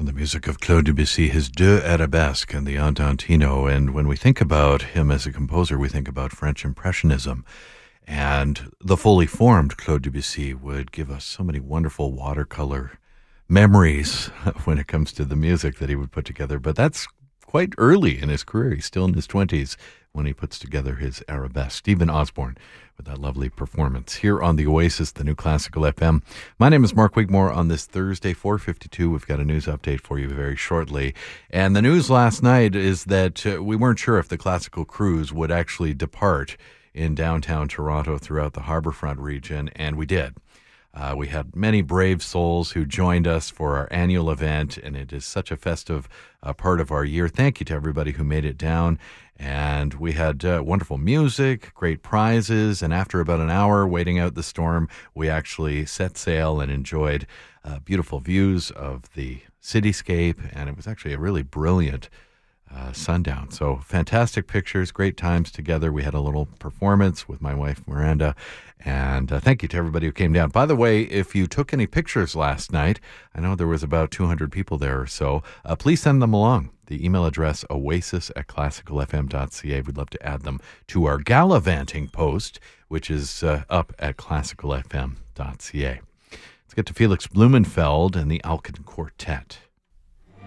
the music of Claude Debussy, his Deux Arabesques and the Andantino. And when we think about him as a composer, we think about French Impressionism. And the fully formed Claude Debussy would give us so many wonderful watercolor memories when it comes to the music that he would put together. But that's quite early in his career. He's still in his 20s when he puts together his arabesque. Stephen Osborne with that lovely performance here on the Oasis, the new Classical FM. My name is Mark Wigmore. On this Thursday, 4:52, we've got a news update for you very shortly. And the news last night is that we weren't sure if the Classical Cruise would actually depart in downtown Toronto throughout the Harbourfront region, and we did. We had many brave souls who joined us for our annual event, and it is such a festive part of our year. Thank you to everybody who made it down. And we had wonderful music, great prizes, and after about an hour waiting out the storm, we actually set sail and enjoyed beautiful views of the cityscape, and it was actually a really brilliant sundown. So fantastic pictures, great times together. We had a little performance with my wife, Miranda, and thank you to everybody who came down. By the way, if you took any pictures last night, I know there was about 200 people there or so, please send them along. The email address, oasis@classicalfm.ca. We'd love to add them to our gallivanting post, which is up at classicalfm.ca. Let's get to Felix Blumenfeld and the Alkan Quartet.